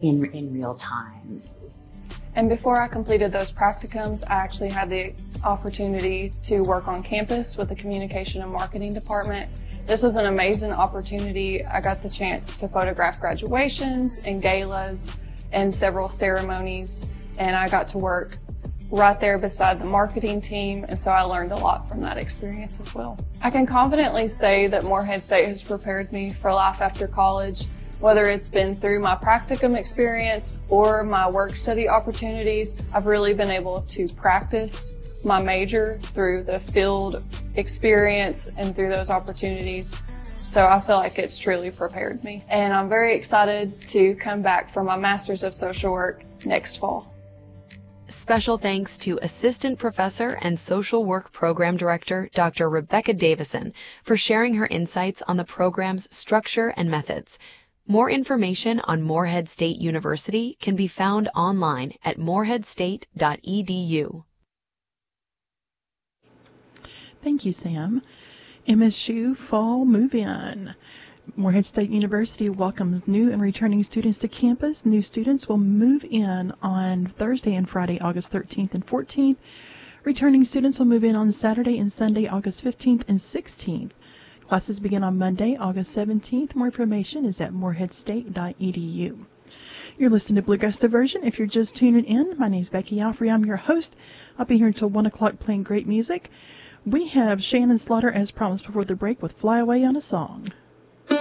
in real time. And before I completed those practicums, I actually had the opportunity to work on campus with the communication and marketing department. This was an amazing opportunity. I got the chance to photograph graduations and galas and several ceremonies, and I got to work right there beside the marketing team, and so I learned a lot from that experience as well. I can confidently say that Morehead State has prepared me for life after college, whether it's been through my practicum experience or my work study opportunities. I've really been able to practice my major through the field experience and through those opportunities. So I feel like it's truly prepared me. And I'm very excited to come back for my Master's of Social Work next fall. Special thanks to Assistant Professor and Social Work Program Director, Dr. Rebecca Davison, for sharing her insights on the program's structure and methods. More information on Morehead State University can be found online at moreheadstate.edu. Thank you, Sam. MSU Fall Move-In. Morehead State University welcomes new and returning students to campus. New students will move in on Thursday and Friday, August 13th and 14th. Returning students will move in on Saturday and Sunday, August 15th and 16th. Classes begin on Monday, August 17th. More information is at moreheadstate.edu. You're listening to Bluegrass Diversion. If you're just tuning in, my name is Becky Alfrey. I'm your host. I'll be here until 1 o'clock playing great music. We have Shannon Slaughter, as promised before the break, with Fly Away on a Song.